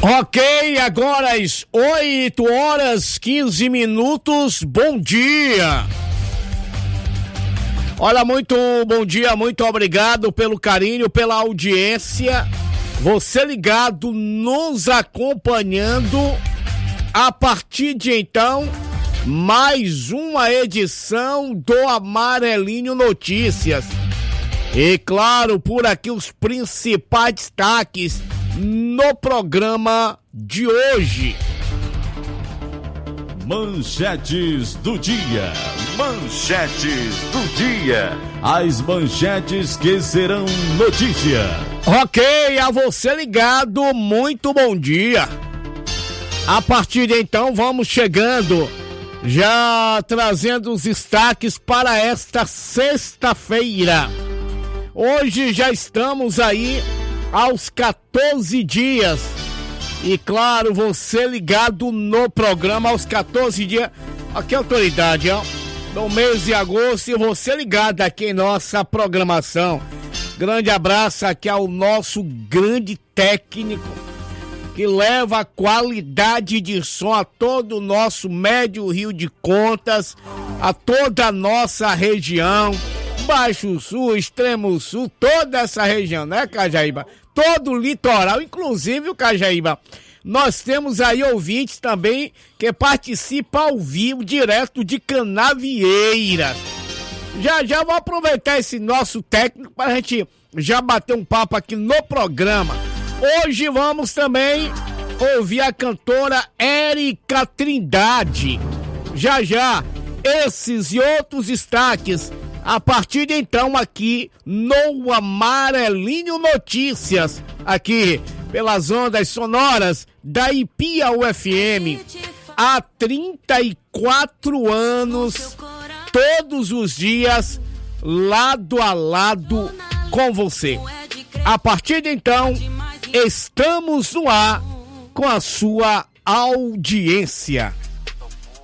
Ok, agora às 8h15, bom dia. Olha, muito bom dia, muito obrigado pelo carinho, pela audiência. Você ligado, nos acompanhando. A partir de então, mais uma edição do Amarelinho Notícias. E claro, por aqui os principais destaques no programa de hoje. Manchetes do dia. Manchetes do dia. As manchetes que serão notícia. Ok, a você ligado, muito bom dia. A partir de então, vamos chegando, já trazendo os destaques para esta sexta-feira. Hoje já estamos aí aos 14 dias. E claro, você ligado no programa aos 14 dias. Aqui, autoridade, ó, no mês de agosto, e você ligado aqui em nossa programação. Grande abraço aqui ao nosso grande técnico, que leva a qualidade de som a todo o nosso Médio Rio de Contas, a toda a nossa região, Baixo Sul, Extremo Sul, toda essa região, né, Cajaíba? Todo o litoral, inclusive o Cajaíba. Nós temos aí ouvintes também que participam ao vivo, direto de Canavieira. Já vou aproveitar esse nosso técnico para a gente já bater um papo aqui no programa. Hoje vamos também ouvir a cantora Érica Trindade. Já, esses e outros destaques a partir de então aqui no Amarelinho Notícias, aqui pelas ondas sonoras da Ipia UFM. Há 34 anos, todos os dias, lado a lado com você. A partir de então, estamos no ar com a sua audiência.